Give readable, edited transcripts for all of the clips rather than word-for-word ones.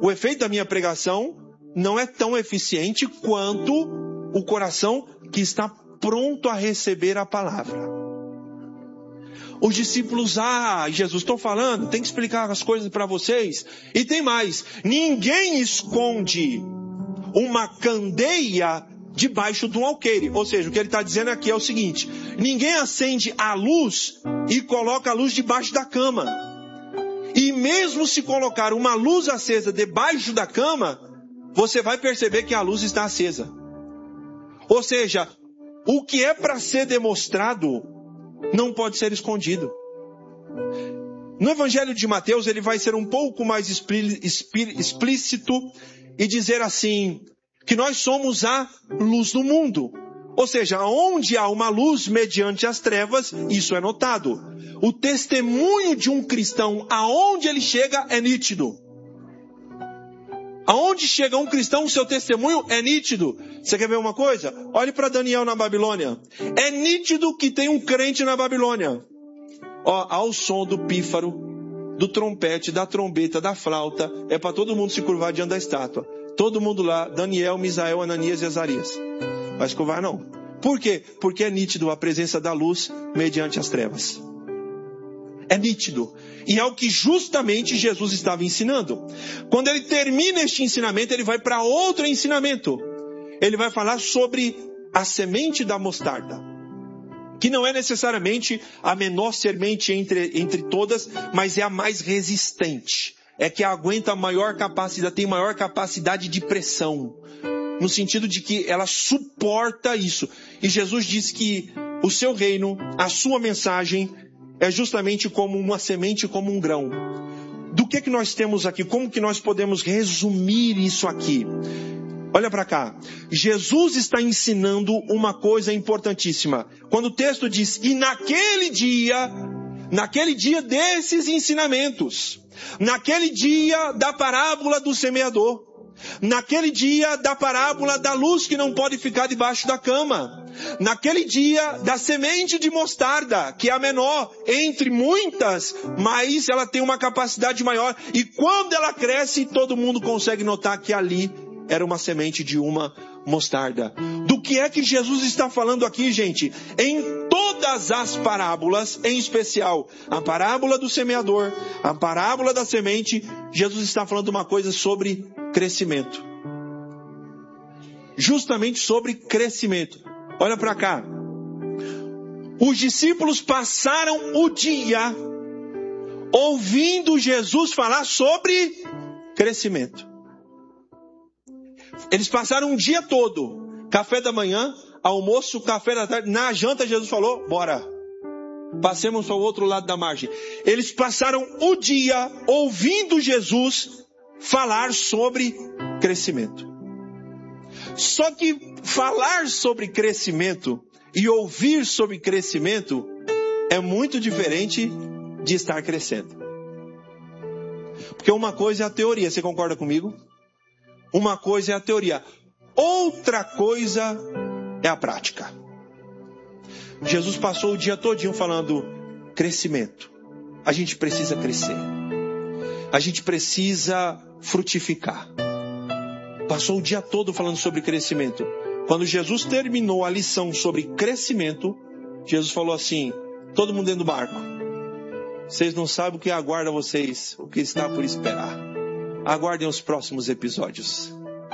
O efeito da minha pregação não é tão eficiente quanto o coração que está pronto a receber a palavra. Os discípulos, Jesus, estou falando, tem que explicar as coisas para vocês. E tem mais, ninguém esconde uma candeia debaixo de um alqueire. Ou seja, o que ele está dizendo aqui é o seguinte: ninguém acende a luz e coloca a luz debaixo da cama. E mesmo se colocar uma luz acesa debaixo da cama, você vai perceber que a luz está acesa. Ou seja, o que é para ser demonstrado não pode ser escondido. No Evangelho de Mateus, ele vai ser um pouco mais explícito e dizer assim, que nós somos a luz do mundo. Ou seja, onde há uma luz mediante as trevas, isso é notado. O testemunho de um cristão, aonde ele chega, é nítido. Aonde chega um cristão, o seu testemunho é nítido. Você quer ver uma coisa? Olhe para Daniel na Babilônia. É nítido que tem um crente na Babilônia. Ao som do pífaro, do trompete, da trombeta, da flauta, é para todo mundo se curvar diante da estátua. Todo mundo lá, Daniel, Misael, Ananias e Azarias. Vai se curvar não. Por quê? Porque é nítido a presença da luz mediante as trevas. É nítido. E é o que justamente Jesus estava ensinando. Quando ele termina este ensinamento, ele vai para outro ensinamento. Ele vai falar sobre a semente da mostarda. Que não é necessariamente a menor semente entre todas, mas é a mais resistente. É que aguenta a maior capacidade, tem maior capacidade de pressão. No sentido de que ela suporta isso. E Jesus disse que o seu reino, a sua mensagem, é justamente como uma semente, como um grão. Do que nós temos aqui? Como que nós podemos resumir isso aqui? Olha para cá. Jesus está ensinando uma coisa importantíssima. Quando o texto diz, e naquele dia desses ensinamentos, naquele dia da parábola do semeador, naquele dia da parábola da luz que não pode ficar debaixo da cama, naquele dia da semente de mostarda, que é a menor entre muitas, mas ela tem uma capacidade maior, e quando ela cresce, todo mundo consegue notar que ali era uma semente de uma mostarda. Do que é que Jesus está falando aqui, gente? Em todas as parábolas, em especial a parábola do semeador, a parábola da semente, Jesus está falando uma coisa sobre crescimento. Justamente sobre crescimento. Olha para cá. Os discípulos passaram o dia ouvindo Jesus falar sobre crescimento. Eles passaram um dia todo, café da manhã, almoço, café da tarde, na janta Jesus falou, bora, passemos para o outro lado da margem. Eles passaram o dia ouvindo Jesus falar sobre crescimento. Só que falar sobre crescimento e ouvir sobre crescimento é muito diferente de estar crescendo. Porque uma coisa é a teoria, você concorda comigo? Uma coisa é a teoria, outra coisa é a prática. Jesus passou o dia todinho falando crescimento. A gente precisa crescer. A gente precisa frutificar. Passou o dia todo falando sobre crescimento. Quando Jesus terminou a lição sobre crescimento, Jesus falou assim, todo mundo dentro do barco. Vocês não sabem o que aguarda vocês, o que está por esperar. Aguardem os próximos episódios.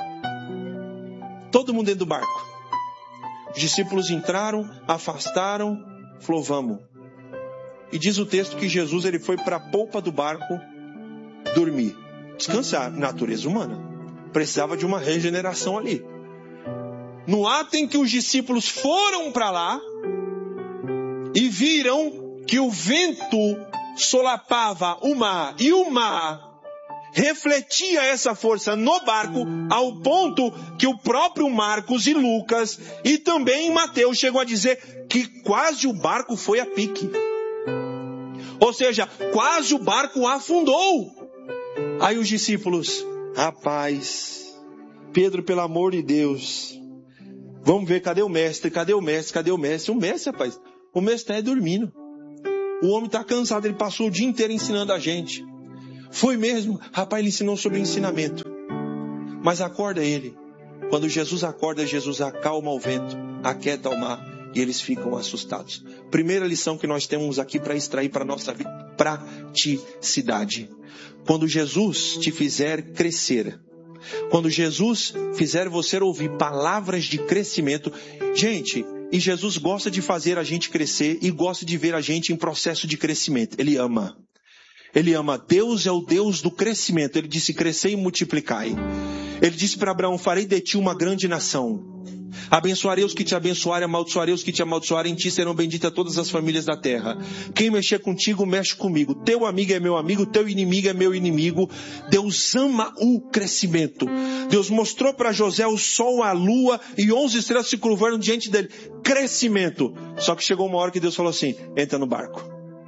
Todo mundo dentro do barco. Os discípulos entraram, afastaram, falou, vamos. E diz o texto que Jesus ele foi para a polpa do barco dormir, descansar. Natureza humana. Precisava de uma regeneração ali. No ato em que os discípulos foram para lá e viram que o vento solapava o mar e o mar refletia essa força no barco, ao ponto que o próprio Marcos e Lucas e também Mateus chegam a dizer que quase o barco foi a pique. Ou seja, quase o barco afundou. Aí os discípulos, rapaz, Pedro, pelo amor de Deus, vamos ver, cadê o mestre? Cadê o mestre? Cadê o mestre? O mestre, rapaz, o mestre está dormindo. O homem está cansado, ele passou o dia inteiro ensinando a gente. Foi mesmo? Rapaz, ele ensinou sobre ensinamento. Mas acorda ele. Quando Jesus acorda, Jesus acalma o vento, aquieta o mar e eles ficam assustados. Primeira lição que nós temos aqui para extrair para a nossa vida: praticidade. Quando Jesus te fizer crescer, quando Jesus fizer você ouvir palavras de crescimento, gente, e Jesus gosta de fazer a gente crescer e gosta de ver a gente em processo de crescimento. Ele ama. Ele ama. Deus é o Deus do crescimento. Ele disse: crescei e multiplicai. Ele disse para Abraão: farei de ti uma grande nação. Abençoarei os que te abençoarem, amaldiçoarei os que te amaldiçoarem, em ti serão benditas todas as famílias da terra. Quem mexer contigo, mexe comigo. Teu amigo é meu amigo, teu inimigo é meu inimigo. Deus ama o crescimento. Deus mostrou para José o sol, a lua e 11 estrelas se curvaram diante dele. Crescimento. Só que chegou uma hora que Deus falou assim: entra no barco.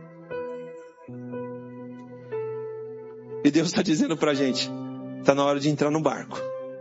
E Deus está dizendo para a gente: está na hora de entrar no barco.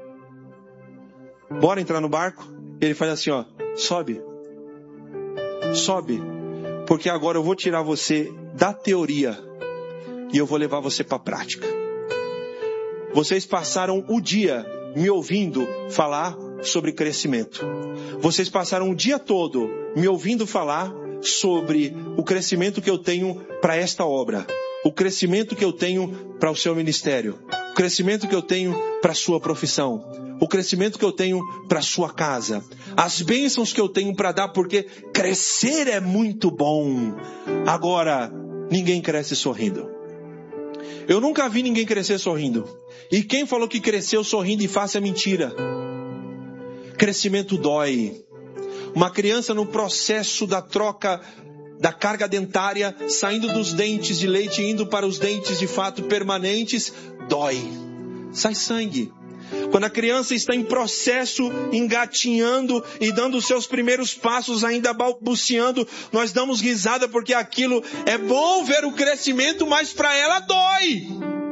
Bora entrar no barco? Ele faz assim, ó: sobe. Sobe. Porque agora eu vou tirar você da teoria e eu vou levar você para a prática. Vocês passaram o dia me ouvindo falar sobre crescimento. Vocês passaram o dia todo me ouvindo falar sobre o crescimento que eu tenho para esta obra. O crescimento que eu tenho para o seu ministério. O crescimento que eu tenho para a sua profissão. O crescimento que eu tenho para a sua casa. As bênçãos que eu tenho para dar, porque crescer é muito bom. Agora, ninguém cresce sorrindo. Eu nunca vi ninguém crescer sorrindo. E quem falou que cresceu sorrindo e fácil é mentira. Crescimento dói. Uma criança no processo da troca da carga dentária, saindo dos dentes de leite e indo para os dentes de fato permanentes, dói. Sai sangue. Quando a criança está em processo, engatinhando e dando os seus primeiros passos, ainda balbuciando, nós damos risada porque aquilo é bom ver o crescimento, mas para ela dói.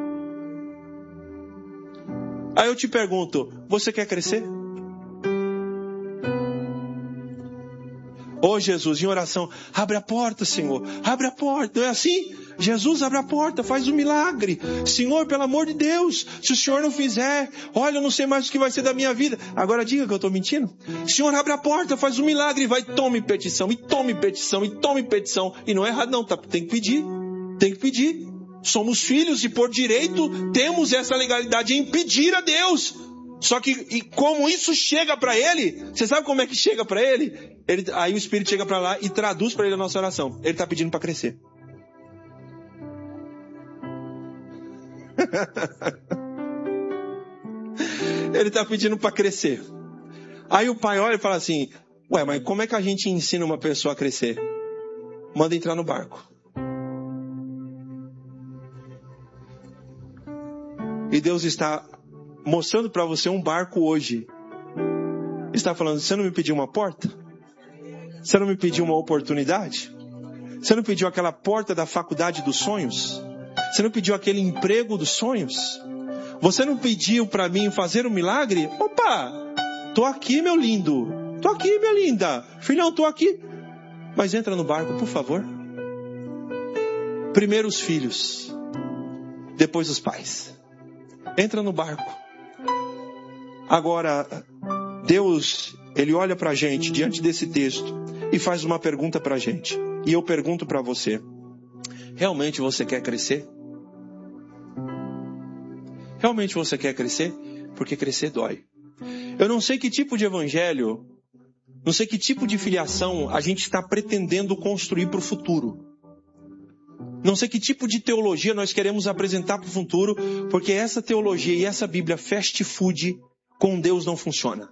Aí eu te pergunto: você quer crescer? Ô Jesus, em oração: abre a porta, Senhor, abre a porta. Não é assim? Jesus, abre a porta, faz um milagre. Senhor, pelo amor de Deus, se o Senhor não fizer, olha, eu não sei mais o que vai ser da minha vida. Agora diga que eu estou mentindo. Senhor, abre a porta, faz um milagre. Vai, tome petição, e tome petição, e tome petição. E não é errado não, tá? Tem que pedir, tem que pedir. Somos filhos e por direito temos essa legalidade em pedir a Deus. Só que, e como isso chega para ele, você sabe como é que chega para ele? Aí o Espírito chega para lá e traduz para ele a nossa oração. Ele está pedindo para crescer. Ele está pedindo para crescer. Aí o pai olha e fala assim: ué, mas como é que a gente ensina uma pessoa a crescer? Manda entrar no barco. E Deus está mostrando para você um barco hoje. Está falando: você não me pediu uma porta? Você não me pediu uma oportunidade? Você não pediu aquela porta da faculdade dos sonhos? Você não pediu aquele emprego dos sonhos? Você não pediu para mim fazer um milagre? Opa, tô aqui, meu lindo. Tô aqui, minha linda. Filhão, tô aqui. Mas entra no barco, por favor. Primeiro os filhos, depois os pais. Entra no barco. Agora, Deus, Ele olha para a gente diante desse texto e faz uma pergunta para a gente. E eu pergunto para você: realmente você quer crescer? Realmente você quer crescer? Porque crescer dói. Eu não sei que tipo de evangelho, não sei que tipo de filiação a gente está pretendendo construir para o futuro. Não sei que tipo de teologia nós queremos apresentar para o futuro, porque essa teologia e essa Bíblia fast food com Deus não funciona.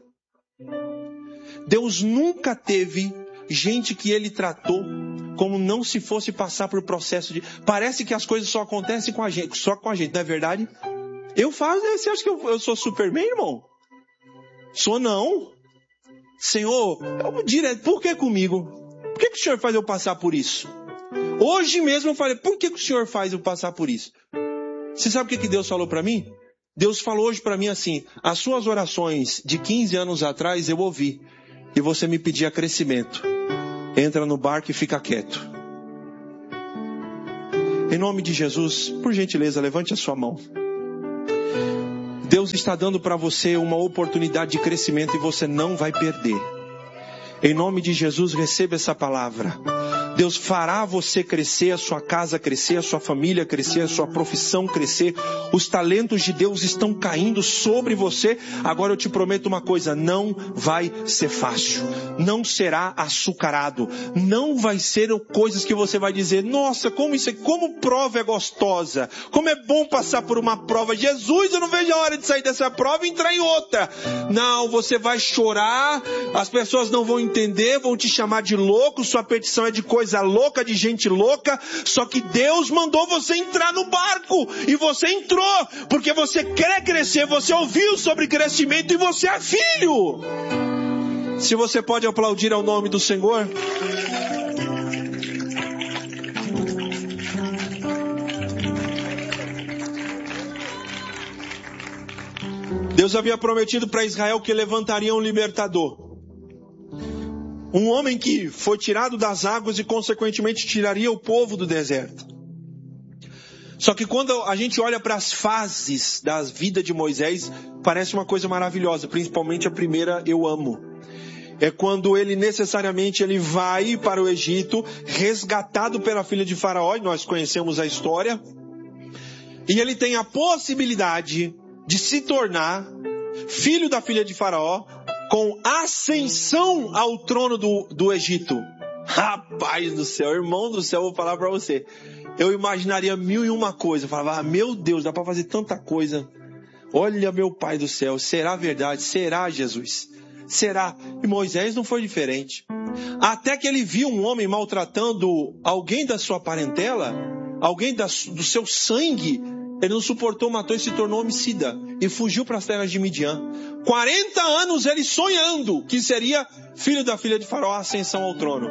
Deus nunca teve gente que Ele tratou como não se fosse passar por processo de... Parece que as coisas só acontecem com a gente, só com a gente, não é verdade? Eu faço, você acha que eu sou Superman, irmão? Sou não. Senhor, por que comigo? Por que o Senhor faz eu passar por isso? Hoje mesmo eu falei: por que o Senhor faz eu passar por isso? Você sabe o que Deus falou para mim? Deus falou hoje para mim assim: as suas orações de 15 anos atrás eu ouvi, e você me pedia crescimento. Entra no barco e fica quieto. Em nome de Jesus, por gentileza, levante a sua mão. Deus está dando para você uma oportunidade de crescimento e você não vai perder. Em nome de Jesus, receba essa palavra. Deus fará você crescer, a sua casa crescer, a sua família crescer, a sua profissão crescer. Os talentos de Deus estão caindo sobre você. Agora eu te prometo uma coisa, não vai ser fácil. Não será açucarado. Não vai ser coisas que você vai dizer, nossa, como prova é gostosa. Como é bom passar por uma prova. Jesus, eu não vejo a hora de sair dessa prova e entrar em outra. Não, você vai chorar, as pessoas não vão entender, vão te chamar de louco, sua petição é de coisa louca, de gente louca, só que Deus mandou você entrar no barco, e você entrou, porque você quer crescer, você ouviu sobre crescimento e você é filho. Se você pode aplaudir ao nome do Senhor. Deus havia prometido para Israel que levantaria um libertador. Um homem que foi tirado das águas e consequentemente tiraria o povo do deserto. Só que quando a gente olha para as fases da vida de Moisés, parece uma coisa maravilhosa, principalmente a primeira, eu amo. É quando ele necessariamente vai para o Egito, resgatado pela filha de Faraó, e nós conhecemos a história. E ele tem a possibilidade de se tornar filho da filha de Faraó, com ascensão ao trono do Egito. Rapaz do céu, irmão do céu, vou falar para você. Eu imaginaria 1001 coisas. Eu falava, meu Deus, dá para fazer tanta coisa. Olha, meu Pai do céu, será verdade? Será, Jesus? Será? E Moisés não foi diferente. Até que ele viu um homem maltratando alguém da sua parentela, alguém do seu sangue. Ele não suportou, matou e se tornou homicida. E fugiu para as terras de Midian. 40 anos ele sonhando que seria filho da filha de Faraó, ascensão ao trono.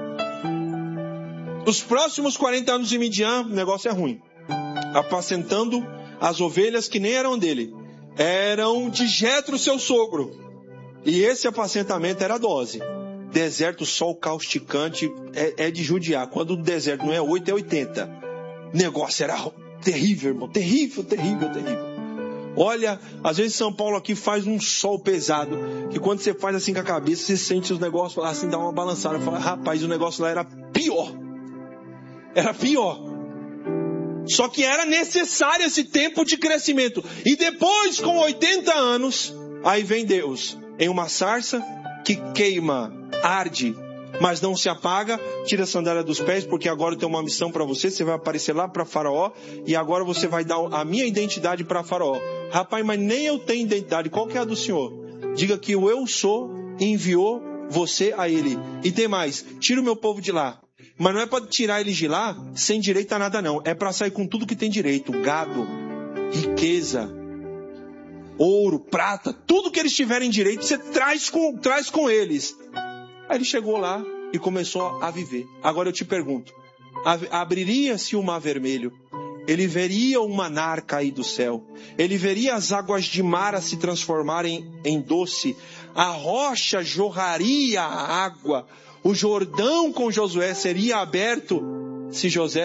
Os próximos 40 anos de Midian, o negócio é ruim. Apacentando as ovelhas que nem eram dele. Eram de Jetro, seu sogro. E esse apacentamento era dose. Deserto, sol causticante, é de judiar. Quando o deserto não é 8, é 80. O negócio era terrível, irmão. Terrível, terrível, terrível. Olha, às vezes São Paulo aqui faz um sol pesado, que quando você faz assim com a cabeça, você sente os negócios assim, dá uma balançada. Fala, rapaz, o negócio lá era pior. Era pior. Só que era necessário esse tempo de crescimento. E depois, com 80 anos, aí vem Deus, em uma sarça que queima, arde, mas não se apaga, tira a sandália dos pés, porque agora eu tenho uma missão para você, você vai aparecer lá para Faraó, e agora você vai dar a minha identidade para Faraó. Rapaz, mas nem eu tenho identidade, qual que é a do Senhor? Diga que o eu sou enviou você a ele. E tem mais, tira o meu povo de lá. Mas não é para tirar eles de lá sem direito a nada não, é para sair com tudo que tem direito, gado, riqueza, ouro, prata, tudo que eles tiverem direito, você traz com eles. Aí ele chegou lá e começou a viver. Agora eu te pergunto, abriria-se o mar vermelho, ele veria o manar cair do céu, ele veria as águas de Mara se transformarem em doce, a rocha jorraria a água, o Jordão com Josué seria aberto se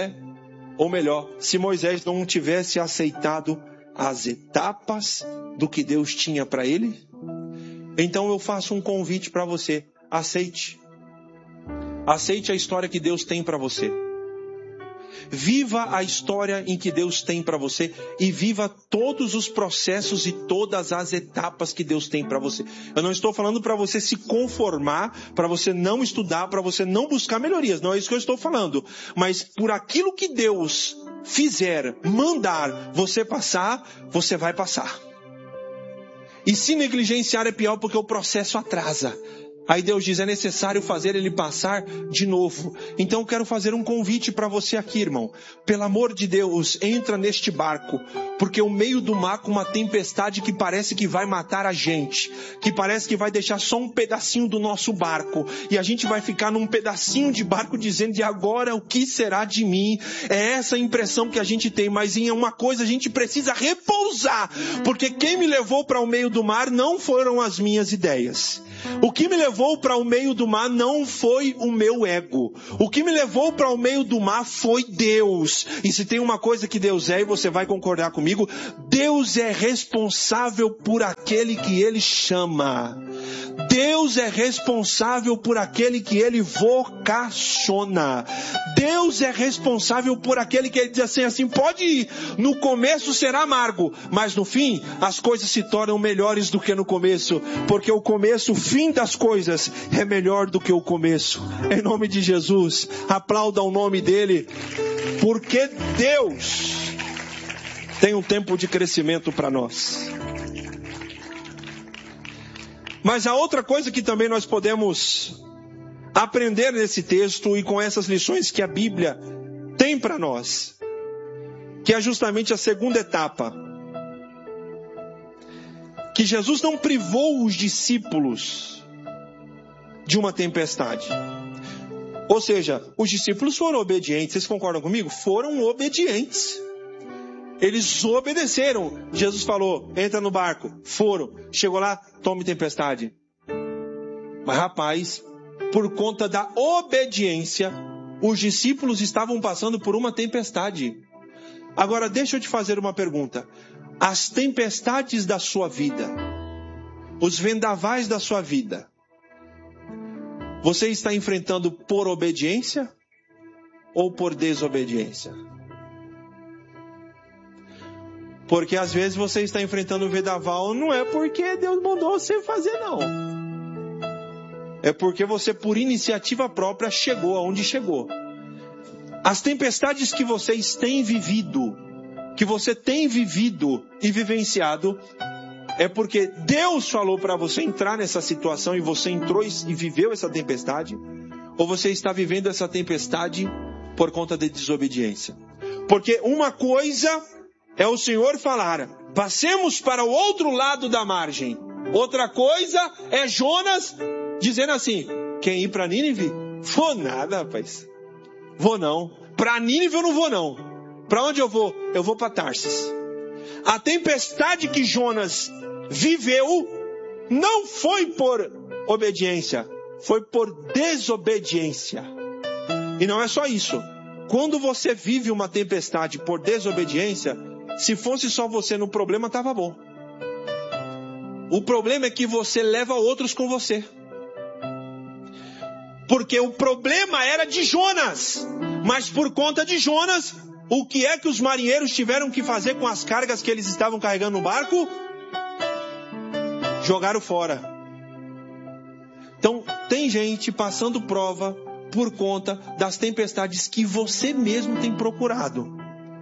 se Moisés não tivesse aceitado as etapas do que Deus tinha para ele. Então eu faço um convite para você. Aceite. Aceite a história que Deus tem para você. Viva a história em que Deus tem para você e viva todos os processos e todas as etapas que Deus tem para você. Eu não estou falando para você se conformar, para você não estudar, para você não buscar melhorias. Não é isso que eu estou falando. Mas por aquilo que Deus fizer, mandar você passar, você vai passar. E se negligenciar é pior porque o processo atrasa. Aí Deus diz, é necessário fazer ele passar de novo. Então eu quero fazer um convite para você aqui, irmão. Pelo amor de Deus, entra neste barco. Porque o meio do mar com uma tempestade que parece que vai matar a gente. Que parece que vai deixar só um pedacinho do nosso barco. E a gente vai ficar num pedacinho de barco dizendo, e agora o que será de mim? É essa a impressão que a gente tem. Mas em uma coisa a gente precisa repousar. Porque quem me levou para o meio do mar não foram as minhas ideias. O que me levou levou para o meio do mar não foi o meu ego. O que me levou para o meio do mar foi Deus. E se tem uma coisa que Deus é, e você vai concordar comigo, Deus é responsável por aquele que Ele chama. Deus é responsável por aquele que Ele vocaciona. Deus é responsável por aquele que Ele diz assim, pode ir, no começo será amargo, mas no fim as coisas se tornam melhores do que no começo, porque o começo, o fim das coisas é melhor do que o começo. Em nome de Jesus, aplauda o nome dEle, porque Deus tem um tempo de crescimento para nós. Mas a outra coisa que também nós podemos aprender nesse texto e com essas lições que a Bíblia tem para nós, que é justamente a segunda etapa, que Jesus não privou os discípulos de uma tempestade. Ou seja, os discípulos foram obedientes, vocês concordam comigo? Foram obedientes. Eles obedeceram. Jesus falou, entra no barco. Foram. Chegou lá, tome tempestade. Mas rapaz, por conta da obediência, os discípulos estavam passando por uma tempestade. Agora deixa eu te fazer uma pergunta. As tempestades da sua vida, os vendavais da sua vida, você está enfrentando por obediência ou por desobediência? Porque às vezes você está enfrentando o vendaval, não é porque Deus mandou você fazer, não. É porque você, por iniciativa própria, chegou aonde chegou. As tempestades que vocês têm vivido, que você tem vivido e vivenciado, é porque Deus falou para você entrar nessa situação e você entrou e viveu essa tempestade, ou você está vivendo essa tempestade por conta de desobediência. Porque uma coisa é o Senhor falar, passemos para o outro lado da margem. Outra coisa é Jonas dizendo assim, quem ir para Nínive? Vou nada, rapaz. Vou não. Para Nínive eu não vou não. Para onde eu vou? Eu vou para Tarsis. A tempestade que Jonas viveu não foi por obediência, foi por desobediência. E não é só isso. Quando você vive uma tempestade por desobediência, se fosse só você no problema, estava bom. O problema é que você leva outros com você. Porque o problema era de Jonas. Mas por conta de Jonas, o que é que os marinheiros tiveram que fazer com as cargas que eles estavam carregando no barco? Jogaram fora. Então, tem gente passando prova por conta das tempestades que você mesmo tem procurado.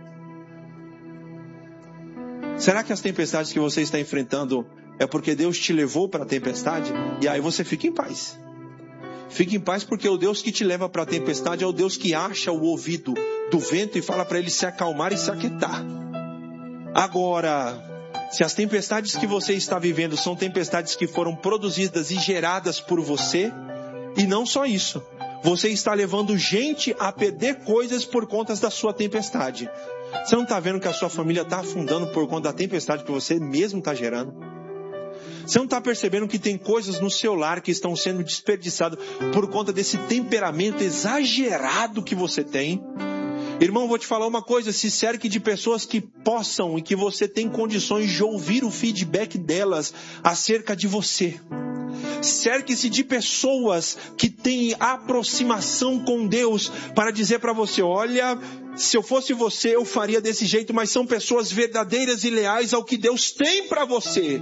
Será que as tempestades que você está enfrentando é porque Deus te levou para a tempestade? E aí você fica em paz. Fique em paz porque o Deus que te leva para a tempestade é o Deus que acha o ouvido do vento e fala para ele se acalmar e se aquietar. Agora, se as tempestades que você está vivendo são tempestades que foram produzidas e geradas por você, e não só isso, você está levando gente a perder coisas por conta da sua tempestade. Você não está vendo que a sua família está afundando por conta da tempestade que você mesmo está gerando? Você não está percebendo que tem coisas no seu lar que estão sendo desperdiçadas por conta desse temperamento exagerado que você tem? Irmão, vou te falar uma coisa, se cerque de pessoas que possam e que você tem condições de ouvir o feedback delas acerca de você. Cerque-se de pessoas que têm aproximação com Deus para dizer para você, olha, se eu fosse você eu faria desse jeito, mas são pessoas verdadeiras e leais ao que Deus tem para você.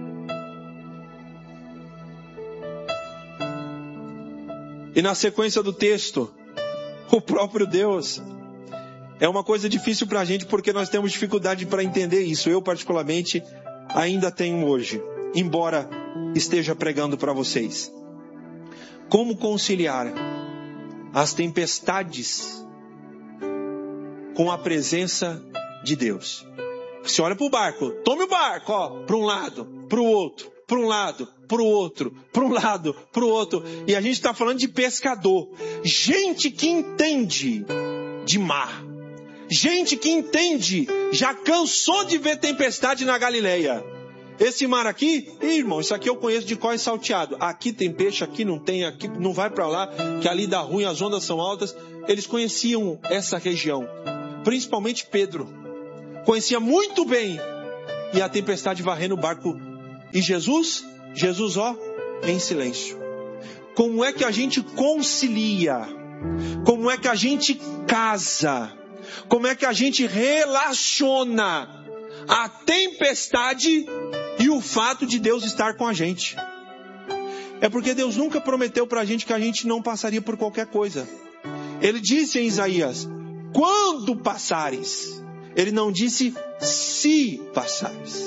E na sequência do texto, o próprio Deus. É uma coisa difícil para a gente porque nós temos dificuldade para entender isso. Eu particularmente ainda tenho hoje, embora esteja pregando para vocês. Como conciliar as tempestades com a presença de Deus? Você olha para o barco, tome o barco, para um lado, para o outro, para um lado, para o outro, para um lado, para o outro. E a gente está falando de pescador. Gente que entende de mar. Gente que entende, já cansou de ver tempestade na Galileia. Esse mar aqui, irmão, isso aqui eu conheço de cós salteado. Aqui tem peixe, aqui não tem, aqui não vai para lá, que ali dá ruim, as ondas são altas. Eles conheciam essa região, principalmente Pedro. Conhecia muito bem. E a tempestade varrendo o barco. E Jesus, ó, em silêncio. Como é que a gente concilia? Como é que a gente casa? Como é que a gente relaciona a tempestade e o fato de Deus estar com a gente? É porque Deus nunca prometeu para a gente que a gente não passaria por qualquer coisa. Ele disse em Isaías, quando passares. Ele não disse se passares.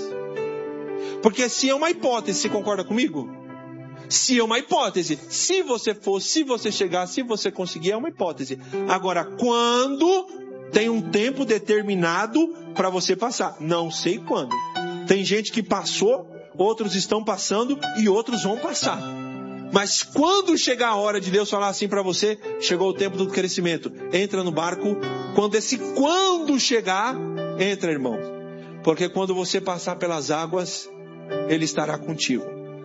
Porque se é uma hipótese, você concorda comigo? Se é uma hipótese. Se você for, se você chegar, se você conseguir, é uma hipótese. Agora, quando tem um tempo determinado para você passar. Não sei quando. Tem gente que passou, outros estão passando e outros vão passar. Mas quando chegar a hora de Deus falar assim para você, chegou o tempo do crescimento. Entra no barco. Quando chegar, entra, irmão. Porque quando você passar pelas águas, Ele estará contigo.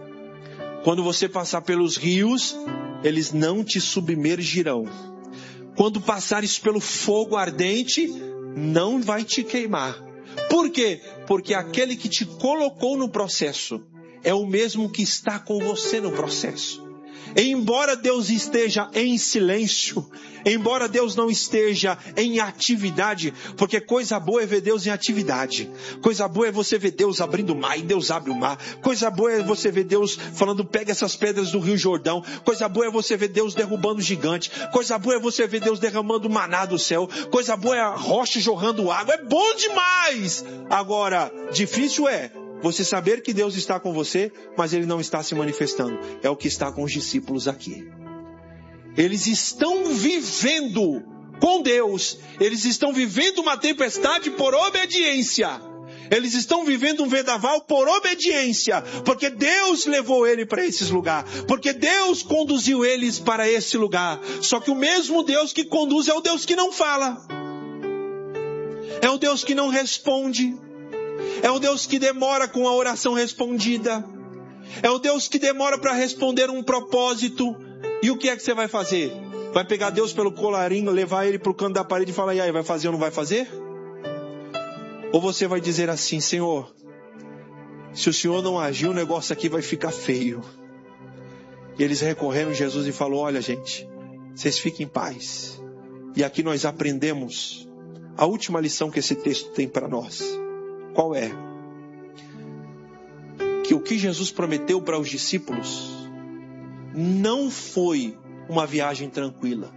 Quando você passar pelos rios, eles não te submergirão. Quando passares pelo fogo ardente, não vai te queimar. Por quê? Porque aquele que te colocou no processo é o mesmo que está com você no processo. Embora Deus esteja em silêncio, embora Deus não esteja em atividade, porque coisa boa é ver Deus em atividade. Coisa boa é você ver Deus abrindo o mar e Deus abre o mar. Coisa boa é você ver Deus falando, pega essas pedras do Rio Jordão. Coisa boa é você ver Deus derrubando o gigante. Coisa boa é você ver Deus derramando maná do céu. Coisa boa é a rocha jorrando água. É bom demais! Agora, difícil é você saber que Deus está com você, mas Ele não está se manifestando. É o que está com os discípulos aqui. Eles estão vivendo com Deus. Eles estão vivendo uma tempestade por obediência. Eles estão vivendo um vendaval por obediência. Porque Deus levou ele para esses lugares. Porque Deus conduziu eles para esse lugar. Só que o mesmo Deus que conduz é o Deus que não fala. É o Deus que não responde. É o Deus que demora com a oração respondida. É o Deus que demora para responder um propósito. E o que é que você vai fazer? Vai pegar Deus pelo colarinho, levar ele para o canto da parede e falar, e aí, vai fazer ou não vai fazer? Ou você vai dizer assim, Senhor, se o Senhor não agir, o negócio aqui vai ficar feio. E eles recorreram a Jesus e falaram, olha gente, vocês fiquem em paz. E aqui nós aprendemos a última lição que esse texto tem para nós. Qual é? Que o que Jesus prometeu para os discípulos não foi uma viagem tranquila.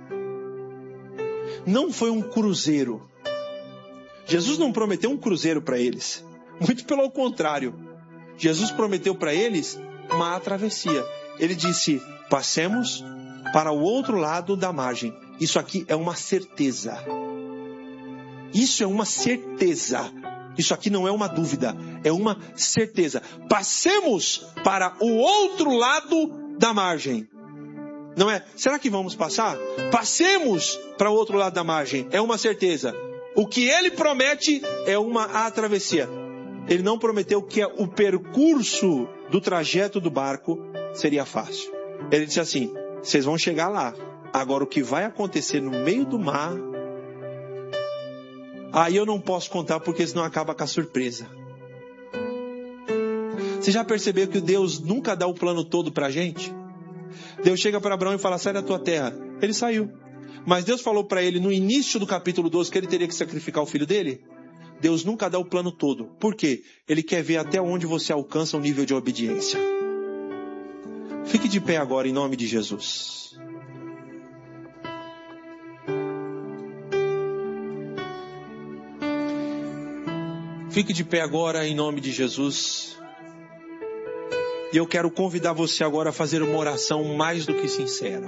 Não foi um cruzeiro. Jesus não prometeu um cruzeiro para eles. Muito pelo contrário. Jesus prometeu para eles uma travessia. Ele disse, passemos para o outro lado da margem. Isso aqui é uma certeza. Isso é uma certeza. Isso aqui não é uma dúvida, é uma certeza. Passemos para o outro lado da margem. Não é? Será que vamos passar? Passemos para o outro lado da margem. É uma certeza. O que ele promete é uma travessia. Ele não prometeu que o percurso do trajeto do barco seria fácil. Ele disse assim, vocês vão chegar lá. Agora o que vai acontecer no meio do mar... Aí eu não posso contar porque senão acaba com a surpresa. Você já percebeu que Deus nunca dá o plano todo para a gente? Deus chega para Abraão e fala, sai da tua terra. Ele saiu. Mas Deus falou para ele no início do capítulo 12 que ele teria que sacrificar o filho dele. Deus nunca dá o plano todo. Por quê? Ele quer ver até onde você alcança o nível de obediência. Fique de pé agora em nome de Jesus. Fique de pé agora em nome de Jesus. E eu quero convidar você agora a fazer uma oração mais do que sincera.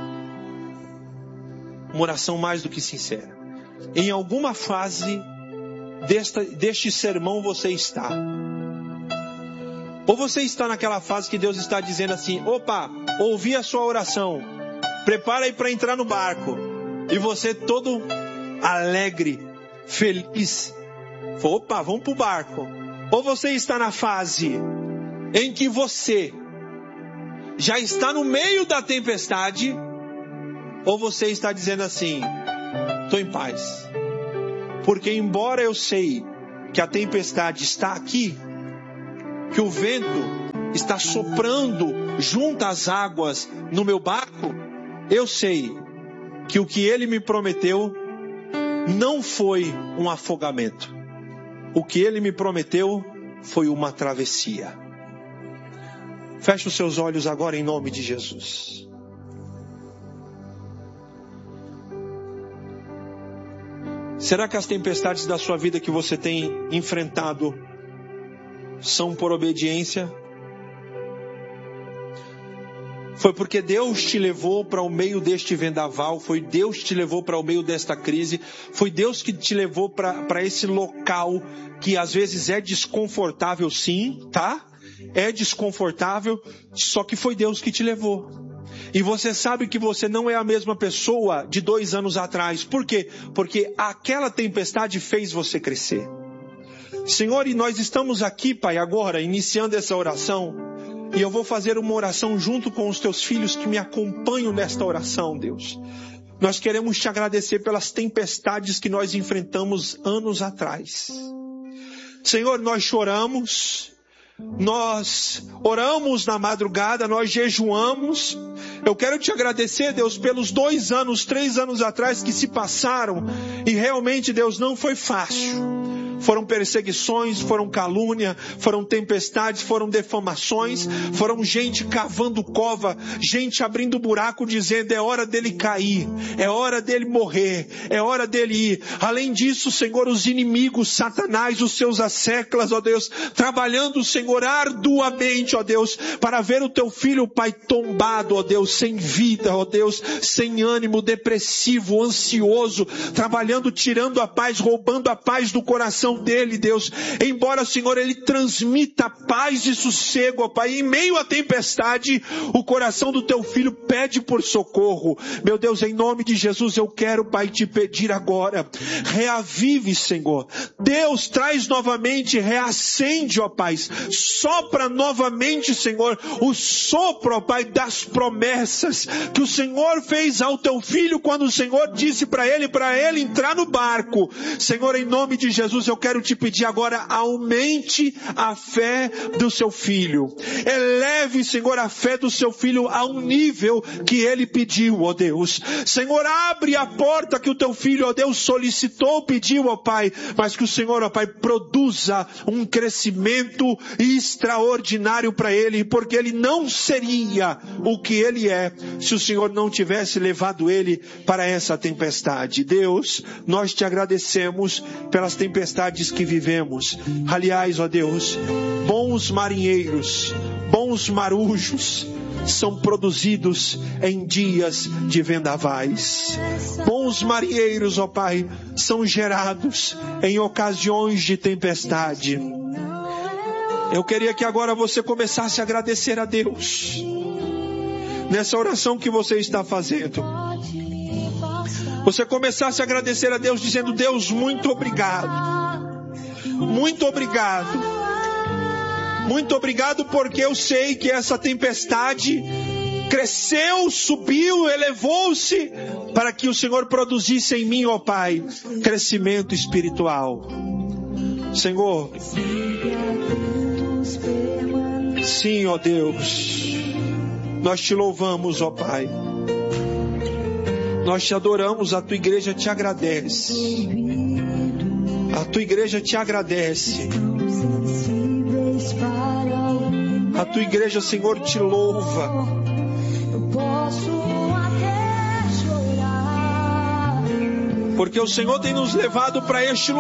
Uma oração mais do que sincera. Em alguma fase deste sermão você está. Ou você está naquela fase que Deus está dizendo assim, opa, ouvi a sua oração. Prepara aí para entrar no barco. E você todo alegre, feliz. Opa, vamos pro barco. Ou você está na fase em que você já está no meio da tempestade, ou você está dizendo assim: estou em paz. Porque embora eu sei que a tempestade está aqui, que o vento está soprando junto às águas no meu barco, eu sei que o que ele me prometeu não foi um afogamento. O que ele me prometeu foi uma travessia. Feche os seus olhos agora em nome de Jesus. Será que as tempestades da sua vida que você tem enfrentado são por obediência? Foi porque Deus te levou para o meio deste vendaval, foi Deus que te levou para o meio desta crise, foi Deus que te levou para esse local que às vezes é desconfortável, sim, tá? É desconfortável, só que foi Deus que te levou. E você sabe que você não é a mesma pessoa de 2 anos atrás. Por quê? Porque aquela tempestade fez você crescer. Senhor, e nós estamos aqui, Pai, agora, iniciando essa oração. E eu vou fazer uma oração junto com os teus filhos que me acompanham nesta oração, Deus. Nós queremos te agradecer pelas tempestades que nós enfrentamos anos atrás. Senhor, nós choramos. Nós oramos na madrugada, nós jejuamos. Eu quero te agradecer, Deus, pelos 2 anos, 3 anos atrás que se passaram. E realmente, Deus, não foi fácil. Foram perseguições, foram calúnia, foram tempestades, foram defamações, foram gente cavando cova, gente abrindo buraco dizendo: é hora dele cair, é hora dele morrer, é hora dele ir. Além disso, Senhor, os inimigos, Satanás, os seus asseclas, ó Deus, trabalhando, Senhor, arduamente, ó Deus, para ver o teu filho, Pai, tombado, ó Deus, sem vida, ó Deus, sem ânimo, depressivo, ansioso, trabalhando, tirando a paz, roubando a paz do coração dele, Deus. Embora, Senhor, ele transmita paz e sossego, ó Pai, em meio à tempestade, o coração do teu filho pede por socorro. Meu Deus, em nome de Jesus, eu quero, Pai, te pedir agora, reavive, Senhor. Deus, traz novamente, reacende, ó Pai, sopra novamente, Senhor, o sopro, ó Pai, das promessas que o Senhor fez ao teu filho quando o Senhor disse para ele entrar no barco. Senhor, em nome de Jesus, eu quero te pedir agora, aumente a fé do seu filho. Eleve, Senhor, a fé do seu filho a um nível que ele pediu, ó Deus. Senhor, abre a porta que o teu filho, ó Deus, solicitou, pediu, ó Pai, mas que o Senhor, ó Pai, produza um crescimento extraordinário para ele, porque ele não seria o que ele é se o Senhor não tivesse levado ele para essa tempestade. Deus, nós te agradecemos pelas tempestades que vivemos. Aliás, ó Deus, bons marinheiros, bons marujos são produzidos em dias de vendavais. Bons marinheiros, ó Pai, são gerados em ocasiões de tempestade. Eu queria que agora você começasse a agradecer a Deus nessa oração que você está fazendo. Você começasse a agradecer a Deus dizendo: Deus, muito obrigado. Muito obrigado. Muito obrigado, porque eu sei que essa tempestade cresceu, subiu, elevou-se para que o Senhor produzisse em mim, ó Pai, crescimento espiritual. Senhor, sim, ó Deus, nós te louvamos, ó Pai. Nós te adoramos, a tua igreja te agradece. A tua igreja te agradece. A tua igreja, Senhor, te louva. Porque o Senhor tem nos levado para este lugar.